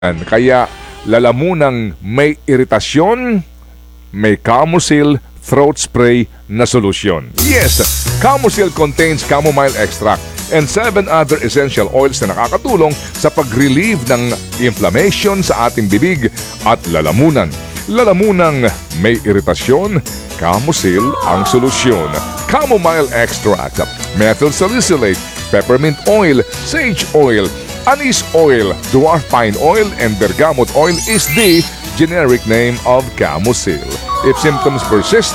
Kaya lalamunang may iritasyon, may Camosil throat spray na solusyon. Yes, Camosil contains chamomile extract and 7 other essential oils na nakakatulong sa pag-relieve ng inflammation sa ating bibig at lalamunan. Lalamunang may iritasyon, Camosil ang solusyon. Chamomile extract, methyl salicylate, peppermint oil, sage oil, anise oil, dwarf pine oil, and bergamot oil is the generic name of Camosil. If symptoms persist,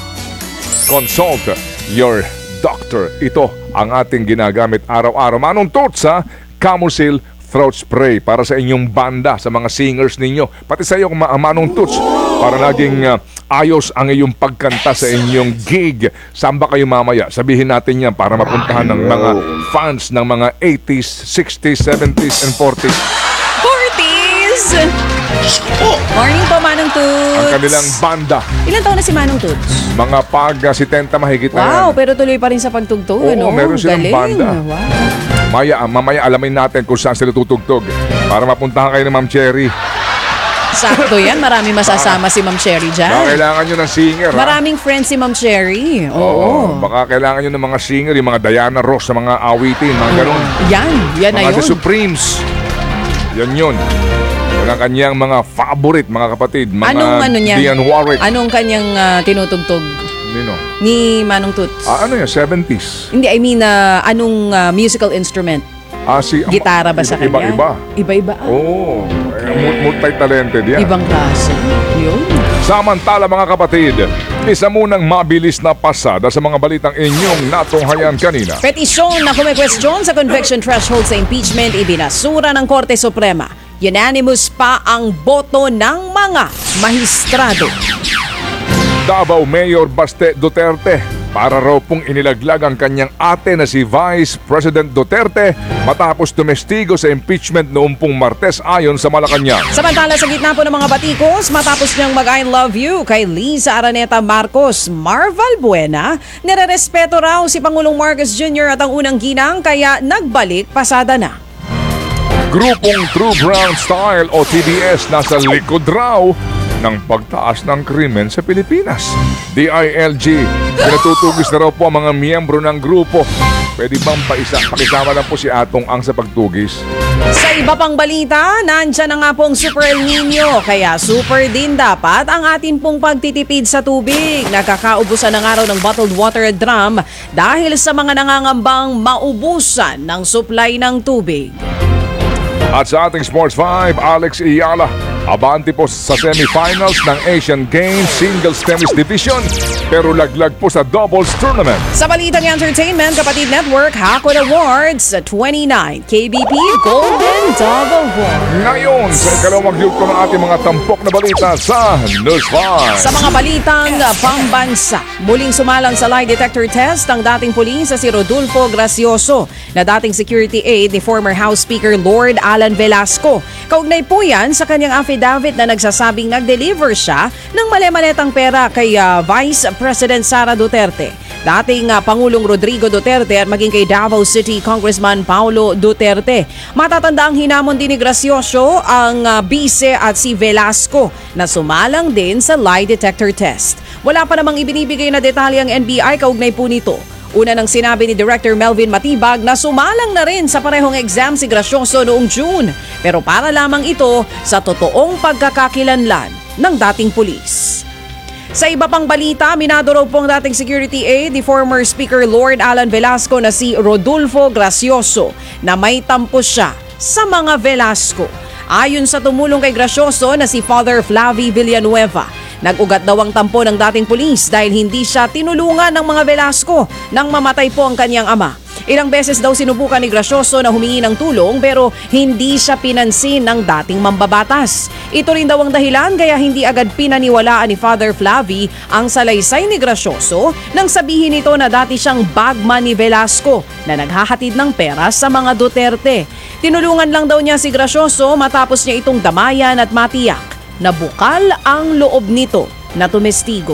consult your doctor. Ito ang ating ginagamit araw-araw. Manong Toots, Camosil throat spray para sa inyong banda, sa mga singers ninyo. Pati sa iyo, Manong Toots, para naging ayos ang iyong pagkanta sa inyong gig. Saan ba kayo mamaya? Sabihin natin yan para mapuntahan ng mga fans ng mga 80s, 60s, 70s, and 40s. 40s! Morning po, Manong Toots. Ang kanilang banda. Ilan taon na si Manong Toots? Mga pag 70 mahigit na yan. Wow, pero tuloy pa rin sa pagtugtog. Oo, ano? meron silang Galing. banda. Wow. Mamaya alamin natin kung saan sila tutugtog para mapuntahan kayo ng Ma'am Cherry. Sakto yan. Marami masasama si Ma'am Cherry Baka dyan. kailangan nyo ng singer. Maraming friends si Ma'am Cherry. Oo. Oo. Baka kailangan nyo ng mga singer, yung mga Diana Ross sa mga awitin, mga ganun. Yan na Mga The yun. Supremes. Yan yun. Yan ang kanyang mga favorite, mga kapatid. Mga Anong ano niya? Dionne Warwick. Anong kanyang tinutugtog Nino? ni Manong Toots? Ano yan? 70s? Hindi, I mean, anong musical instrument? Gitara ba sa kanya? Iba-iba. Iba-iba. Oo. Multi-talented yan. Ibang klase. Yun. Samantala mga kapatid, isa munang mabilis na pasada sa mga balitang inyong natunghayan kanina. Petisyon na kumekwestiyon sa conviction threshold sa impeachment ibinasura ng Korte Suprema. Unanimous pa ang boto ng mga mahistrado. Davao Mayor Baste Duterte para raw pong inilaglag ang kanyang ate na si Vice President Duterte matapos tumestigo sa impeachment noong pong Martes ayon sa Malacanang. Samantala sa gitna po ng mga batikos, matapos niyang mag-I love you kay Liza Araneta Marcos, Marval Buena, nirerespeto raw si Pangulong Marcos Jr. at ang unang ginang kaya nagbalik pasada na. Grupong True Brown Style o TBS nasa likod raw ng pagtaas ng krimen sa Pilipinas. DILG, pinatutugis na raw po ang mga miyembro ng grupo. Pwede bang pakisama lang po si Atong Ang sa pagtugis? Sa iba pang balita, nandyan na nga pong Super El Nino, kaya super din dapat ang atin pong pagtitipid sa tubig. Nakakaubusan ng araw ng bottled water drum dahil sa mga nangangambang maubusan ng supply ng tubig. At sa ating Sports 5, Alex Iyala, abante po sa semifinals ng Asian Games Singles Tennis Division pero laglag po sa doubles tournament. Sa balitang entertainment, Kapatid Network Hakon Awards 29 KBP Golden Dove Award. Ngayon, sa ikalawang yugto ng ating mga tampok na balita sa News 5. Sa mga balitang pambansa, muling sumalang sa lie detector test ang dating pulis sa si Rodolfo Gracioso na dating security aide ni former House Speaker Lord Alan Velasco. Kaugnay po yan sa kanyang affidavit na nagsasabing nag-deliver siya ng mali-maletang pera kay Vice President Sara Duterte, dating Pangulong Rodrigo Duterte at maging kay Davao City Congressman Paulo Duterte. Matatanda ang hinamon din ni Gracioso ang bise at si Velasco na sumalang din sa lie detector test. Wala pa namang ibinibigay na detalye ang NBI kaugnay po nito. Una nang sinabi ni Director Melvin Matibag na sumalang na rin sa parehong exam si Gracioso noong June, pero para lamang ito sa totoong pagkakakilanlan ng dating pulis. Sa iba pang balita, minado raw po ang dating security aide ni former Speaker Lord Alan Velasco na si Rodolfo Gracioso na may tampo siya sa mga Velasco. Ayon sa tumulong kay Gracioso na si Father Flavie Villanueva, nag-ugat daw ang tampo ng dating pulis dahil hindi siya tinulungan ng mga Velasco nang mamatay po ang kanyang ama. Ilang beses daw sinubukan ni Gracioso na humingi ng tulong pero hindi siya pinansin ng dating mambabatas. Ito rin daw ang dahilan kaya hindi agad pinaniwalaan ni Father Flavie ang salaysay ni Gracioso nang sabihin nito na dati siyang bagman ni Velasco na naghahatid ng pera sa mga Duterte. Tinulungan lang daw niya si Gracioso matapos niya itong damayan at matiyak na bukal ang loob nito na tumestigo.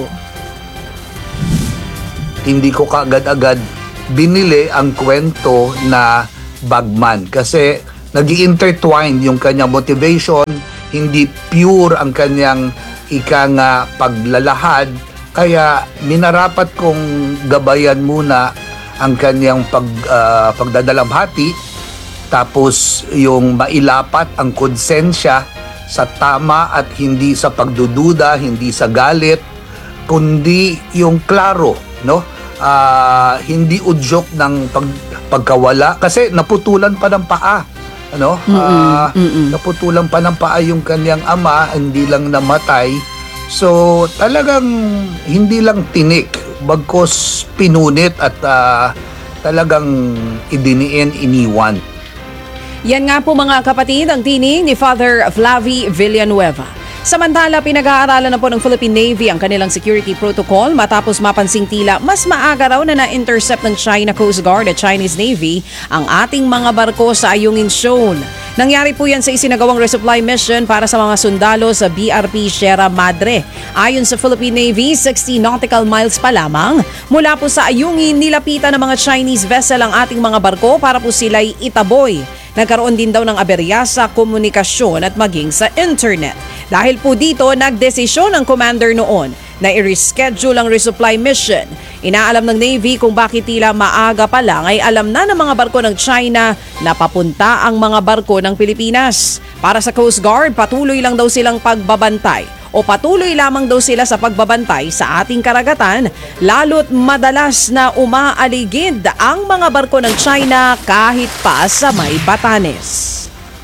Hindi ko kaagad-agad binili ang kwento na bagman kasi nag-intertwine yung kanyang motivation, hindi pure ang kanyang paglalahad. Kaya minarapat kong gabayan muna ang kanyang pagdadalamhati, tapos yung mailapat ang konsensya sa tama at hindi sa pagdududa, hindi sa galit, kundi yung klaro, no? Hindi udyok ng pagkawala kasi naputulan pa ng paa, ano? Naputulan pa ng paa yung kanyang ama, hindi lang namatay. So talagang hindi lang tinik, bagkos pinunit at talagang iniwan. Yan nga po mga kapatid ang tinig ni Father Flavie Villanueva. Samantala, pinag-aaralan na po ng Philippine Navy ang kanilang security protocol matapos mapansing tila mas maaga raw na na-intercept ng China Coast Guard at Chinese Navy ang ating mga barko sa Ayungin Shoal. Nangyari po yan sa isinagawang resupply mission para sa mga sundalo sa BRP Sierra Madre. Ayon sa Philippine Navy, 60 nautical miles pa lamang mula po sa Ayungin, nilapitan ng mga Chinese vessel ang ating mga barko para po sila'y itaboy. Nagkaroon din daw ng aberya sa komunikasyon at maging sa internet. Dahil po dito, nagdesisyon ang commander noon na i-reschedule ang resupply mission. Inaalam ng Navy kung bakit tila maaga pa lang ay alam na ng mga barko ng China na papunta ang mga barko ng Pilipinas. Para sa Coast Guard, patuloy lang daw silang pagbabantay o patuloy lamang daw sila sa pagbabantay sa ating karagatan, lalo't madalas na umaaligid ang mga barko ng China kahit pa sa may Batanes.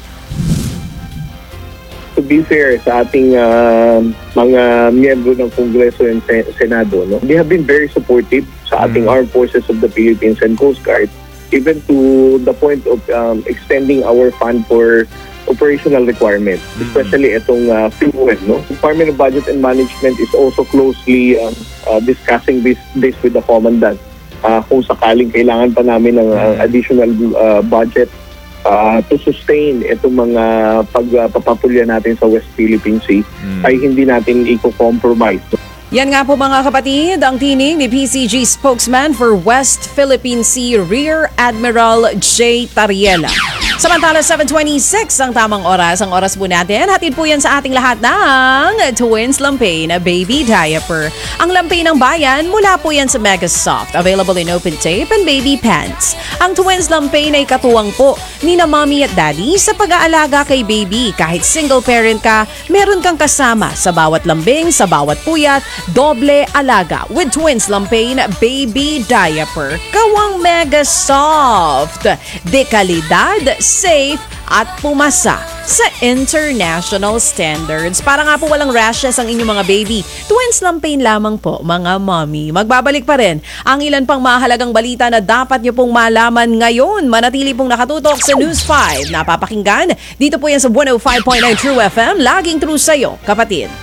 To be fair sa ating mga miyembro ng Kongreso and Senado, no, they have been very supportive sa ating Armed Forces of the Philippines and Coast Guard, even to the point of extending our fund for operational requirements, especially itong fuel. No? Department of Budget and Management is also closely discussing this with the Commandant kung sakaling kailangan pa namin ng additional budget to sustain itong mga pagpapapulya natin sa West Philippine Sea, ay hindi natin i-compromise. Yan nga po mga kapatid, ang tinig ni PCG spokesman for West Philippine Sea Rear Admiral J. Tariela. Samantala 7:26 ang tamang oras. Ang oras po natin, hatid po yan sa ating lahat ng Twins Lampain Baby Diaper. Ang lampain ng bayan, mula po yan sa Megasoft. Available in open tape and baby pants. Ang Twins Lampain ay katuwang po ni na mommy at daddy sa pag-aalaga kay baby. Kahit single parent ka, meron kang kasama sa bawat lambing, sa bawat puyat, doble alaga with Twins Lampain Baby Diaper. Kawang Megasoft. De kalidad, safe at pumasa sa international standards. Para nga po walang rashes ang inyong mga baby. Twins Lampain lamang po, mga mommy. Magbabalik pa rin ang ilan pang mahalagang balita na dapat nyo pong malaman ngayon. Manatili pong nakatutok sa News 5. Napapakinggan dito po yan sa 105.9 True FM. Laging true sa'yo, kapatid.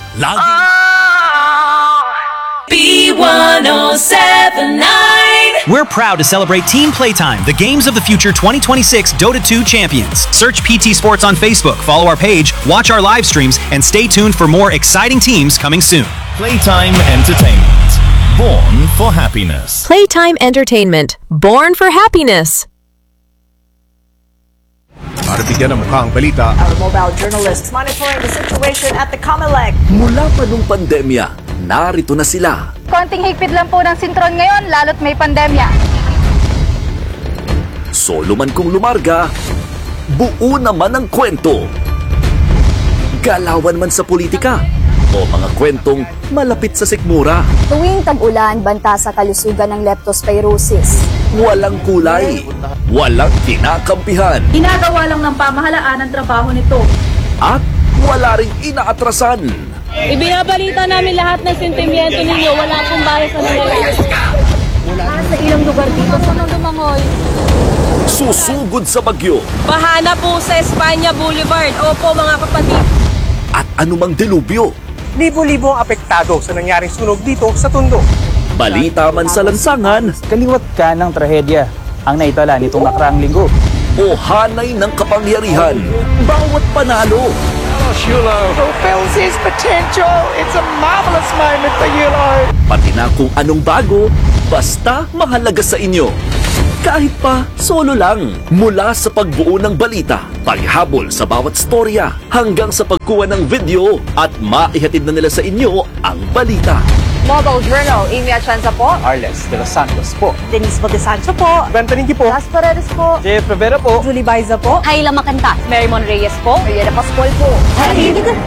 B1079. We're proud to celebrate Team Playtime, the Games of the Future 2026 Dota 2 champions. Search PT Sports on Facebook, follow our page, watch our live streams, and stay tuned for more exciting teams coming soon. Playtime Entertainment. Born for happiness. Playtime Entertainment. Born for happiness. Para bigyan ng mukha ang balita, Our mobile journalists monitoring the situation at the COMELEC. Mula pa nung pandemya, narito na sila. Konting higpit lang po ng sintron ngayon, lalo't may pandemya. Solo man kung lumarga, buo naman ang kwento. Galawan man sa politika, o mga kwentong malapit sa sikmura. Tuwing tag-ulan, banta sa kalusugan ng leptospirosis. Walang kulay, walang kinakampihan, Ginagawa lang ng pamahalaan ang trabaho nito. at wala ring inaatrasan. Ibinabalita namin lahat ng sentimiento ninyo, wala akong bias sa nangyayari. Sa ilang lugar dito, saan lumangoy? Susugod sa bagyo, Bahana po sa Espanya Boulevard. Opo mga kapatid. at anumang delubyo. Libo-libo ang apektado sa nangyaring sunog dito sa Tondo. Balita man sa lansangan, Kaliwat ka ng trahedya ang naitala nitong nakaraang linggo. o hanay ng kapangyarihan. Bawat panalo, Fulfills his potential. It's a marvelous moment for Yulo. pati na kung anong bago, basta mahalaga sa inyo. Kahit pa solo lang. Mula sa pagbuo ng balita, paghabol sa bawat storya, hanggang sa pagkuha ng video at maihatid na nila sa inyo ang balita. Mobile Journal, Amy Atienza po. Arles de los Santos po. Denise Bagassancho po. Ben Paninki po. Las Paredes po. Jeff Rivera po. Julie Baiza po. Hayla Makanta. Marymon Reyes po. Mariela Pascual po. Halid